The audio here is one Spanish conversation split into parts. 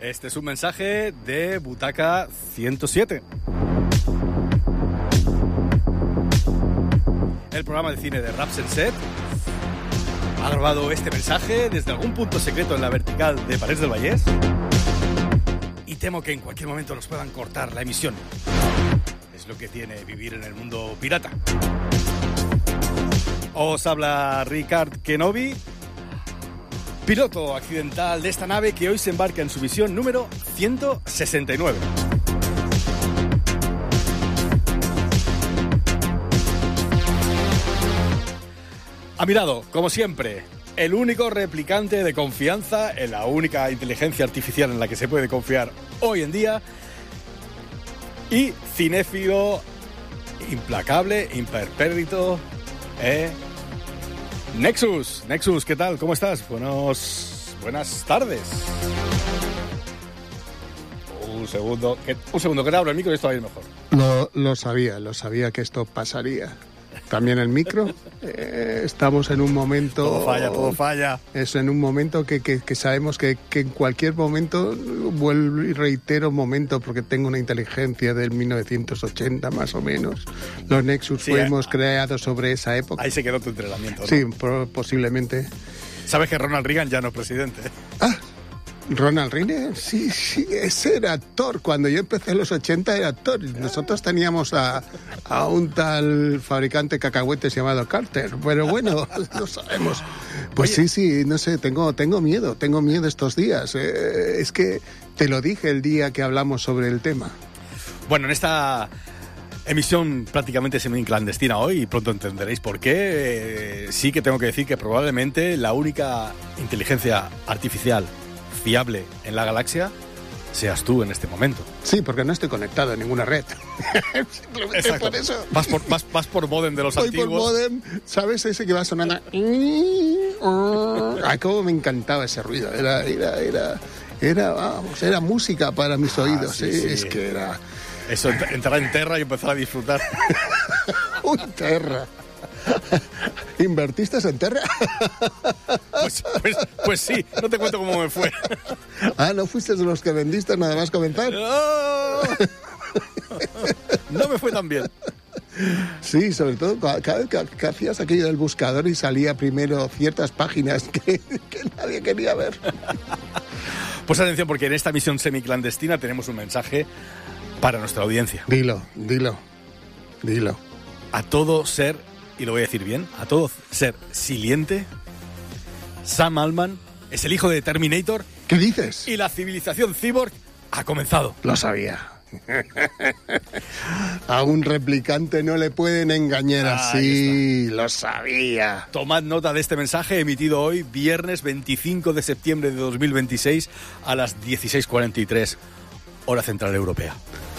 Este es un mensaje de Butaca 107. El programa de cine de Raps en Set ha grabado este mensaje desde algún punto secreto en la vertical de Parets del Vallès y temo que en cualquier momento nos puedan cortar la emisión. Es lo que tiene vivir en el mundo pirata. Os habla Ricard Kenobi, piloto accidental de esta nave que hoy se embarca en su misión número 169. A mi lado, como siempre, el único replicante de confianza en la única inteligencia artificial en la que se puede confiar hoy en día y cinéfilo implacable, impertérrito, Nexus. Nexus, ¿qué tal? ¿Cómo estás? Buenas tardes. Un segundo, que te abro el micro y esto va a ir mejor. Lo sabía que esto pasaría. También el micro. Estamos en un momento... Todo falla. Es en un momento que sabemos que en cualquier momento, vuelvo y reitero momento, porque tengo una inteligencia del 1980 más o menos. Los Nexus fuimos creados sobre esa época. Ahí se quedó tu entrenamiento, ¿no? Sí, posiblemente. ¿Sabes que Ronald Reagan ya no es presidente? Ah, Ronald Reagan, sí, ese era actor. Cuando yo empecé en los 80 era actor. Nosotros teníamos a un tal fabricante de cacahuetes llamado Carter, pero bueno, no sabemos. Pues oye, sí, no sé, tengo miedo estos días. Es que te lo dije el día que hablamos sobre el tema. Bueno, en esta emisión prácticamente semi-clandestina hoy, y pronto entenderéis por qué, sí que tengo que decir que probablemente la única inteligencia artificial fiable en la galaxia seas tú en este momento. Sí, porque no estoy conectado a ninguna red. Simplemente exacto. Por eso. Vas por modem de los Voy antiguos. Por modem, ¿sabes? Ese que va sonando. Ay, cómo me encantaba ese ruido. Era música para mis oídos. Sí. Es que era... Eso, entrar en Terra y empezar a disfrutar. ¡Uy, Terra! ¿Invertiste en Terra? Pues sí, no te cuento cómo me fue. Ah, ¿no fuiste de los que vendiste nada más comenzar? No me fue tan bien. Sí, sobre todo cada vez que hacías aquello del buscador y salía primero ciertas páginas que nadie quería ver. Pues atención, porque en esta misión semiclandestina tenemos un mensaje para nuestra audiencia. Dilo. A todo ser, y lo voy a decir bien, a todo ser siliente, Sam Altman es el hijo de Terminator. ¿Qué dices? Y la civilización cyborg ha comenzado. Lo sabía. A un replicante no le pueden engañar así. Lo sabía. Tomad nota de este mensaje emitido hoy, viernes 25 de septiembre de 2026 a las 16:43, hora central europea.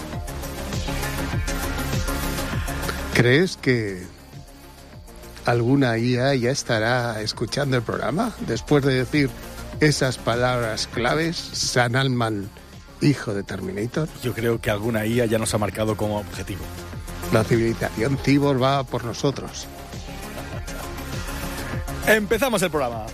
¿Crees que alguna IA ya estará escuchando el programa después de decir esas palabras claves? Sam Altman, hijo de Terminator. Yo creo que alguna IA ya nos ha marcado como objetivo. La civilización cyborg va por nosotros. Empezamos el programa.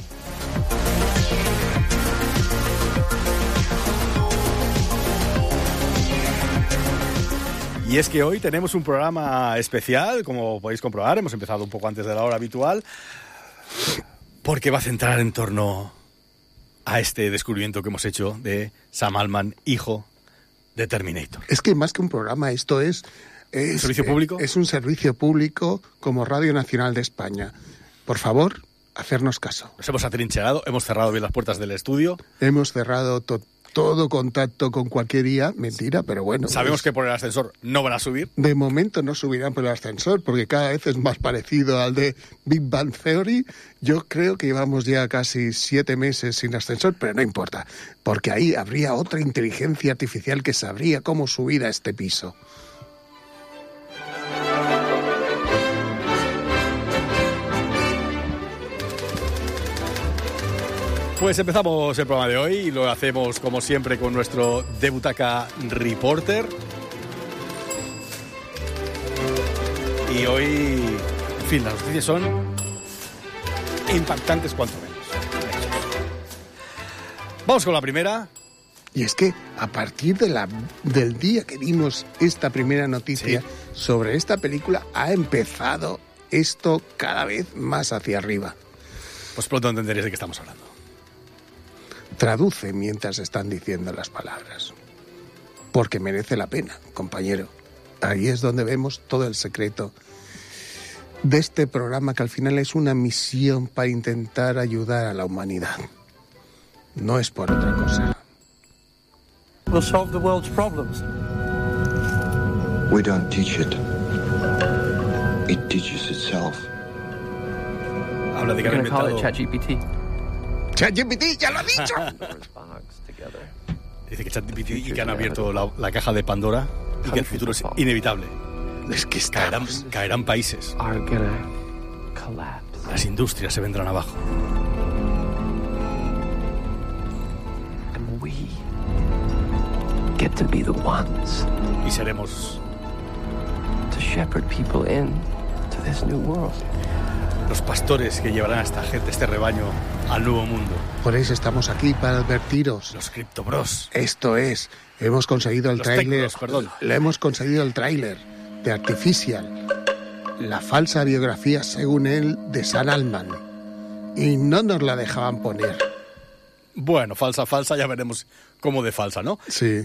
Y es que hoy tenemos un programa especial, como podéis comprobar, hemos empezado un poco antes de la hora habitual, porque va a centrar en torno a este descubrimiento que hemos hecho de Sam Altman, hijo de Terminator. Es que más que un programa, esto es ¿un servicio público? Es un servicio público como Radio Nacional de España. Por favor, hacernos caso. Nos hemos atrincherado, hemos cerrado bien las puertas del estudio. Hemos cerrado todo contacto con cualquier IA, mentira, pero bueno. Sabemos que por el ascensor no van a subir. De momento no subirán por el ascensor, porque cada vez es más parecido al de Big Bang Theory. Yo creo que llevamos ya casi 7 meses sin ascensor, pero no importa, porque ahí habría otra inteligencia artificial que sabría cómo subir a este piso. Pues empezamos el programa de hoy y lo hacemos como siempre con nuestro de Butaca Reporter. Y hoy, en fin, las noticias son impactantes cuanto menos. Vamos con la primera. Y es que a partir del día que vimos esta primera noticia sobre esta película, ha empezado esto cada vez más hacia arriba. Pues pronto entenderéis de qué estamos hablando. Traduce mientras están diciendo las palabras. Porque merece la pena, compañero. Ahí es donde vemos todo el secreto de este programa, que al final es una misión para intentar ayudar a la humanidad. No es por otra cosa. We'll solve the world's problems. We don't teach it. It teaches itself. Habla de que han inventado... ChatGPT. ¡ChatGPT, ya lo ha dicho! Dice que ChatGPT y que han abierto la caja de Pandora y que el futuro es inevitable. Es que Caerán países. Are gonna collapse. Las industrias se vendrán abajo. And we get to be the ones Y seremos to shepherd people in to this new world. los pastores que llevarán a esta gente, este rebaño, al nuevo mundo. Por eso estamos aquí, para advertiros. Los Crypto Bros. Esto es, hemos conseguido el Los tráiler. Tech Bros, perdón. Le hemos conseguido el tráiler de Artificial, la falsa biografía, según él, de Sam Altman. Y no nos la dejaban poner. Bueno, falsa, ya veremos cómo de falsa, ¿no? Sí.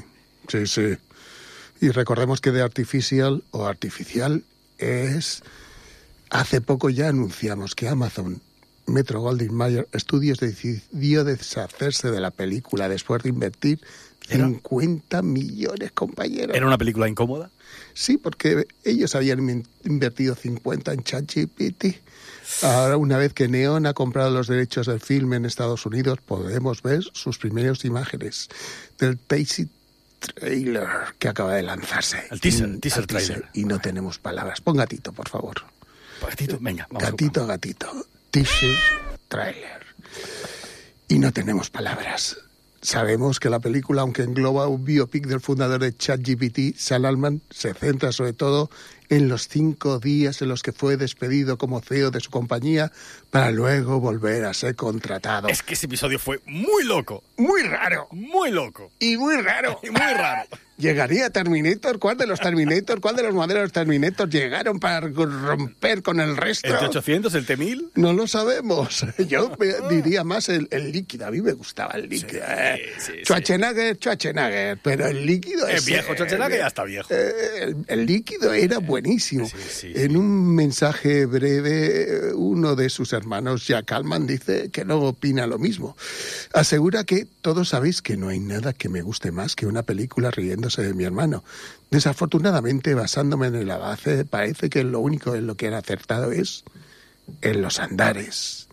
Y recordemos que de Artificial o Artificial es... Hace poco ya anunciamos que Amazon Metro-Goldwyn-Mayer Studios decidió deshacerse de la película después de invertir 50 millones, compañeros. ¿Era una película incómoda? Sí, porque ellos habían invertido 50 en ChatGPT. Ahora, una vez que Neon ha comprado los derechos del film en Estados Unidos, podemos ver sus primeras imágenes del teaser trailer que acaba de lanzarse. El teaser trailer. Y no tenemos palabras. Pon gatito, por favor. Gatito, venga, vamos. Gatito. Teaser trailer. Y no tenemos palabras. Sabemos que la película, aunque engloba un biopic del fundador de ChatGPT, Sam Altman, se centra sobre todo en los 5 días en los que fue despedido como CEO de su compañía para luego volver a ser contratado. Es que ese episodio fue muy loco. Muy raro. Muy loco. Y muy raro. Y muy raro. ¿Llegaría Terminator? ¿Cuál de los modelos Terminator llegaron para romper con el resto? ¿El T-800, el T-1000? No lo sabemos. Yo diría más el líquido. A mí me gustaba el líquido. Sí. Schwarzenegger, pero el líquido Es viejo, Schwarzenegger ya está viejo. El líquido era buenísimo. Sí. En un mensaje breve, uno de sus hermanos, Jack Altman, dice que no opina lo mismo. Asegura que todos sabéis que no hay nada que me guste más que una película riéndose de mi hermano. Desafortunadamente, basándome en el avance, parece que lo único en lo que han acertado es en los andares.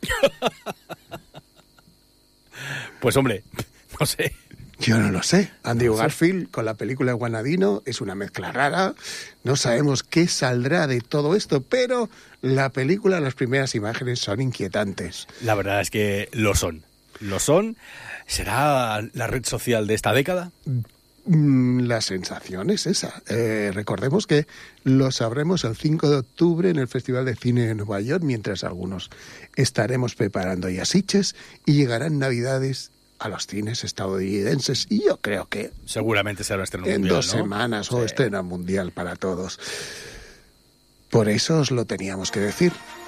Pues hombre, no sé. Yo no lo sé. Andrew Garfield con la película Guanadino es una mezcla rara. No sabemos qué saldrá de todo esto, pero la película, las primeras imágenes son inquietantes. La verdad es que lo son. ¿Será la red social de esta década? La sensación es esa. Recordemos que lo sabremos el 5 de octubre en el Festival de Cine de Nueva York, mientras algunos estaremos preparando ya Sitges y llegarán Navidades a los cines estadounidenses. Y yo creo que seguramente será un estreno en mundial, 2 semanas o estreno mundial para todos. Por eso os lo teníamos que decir.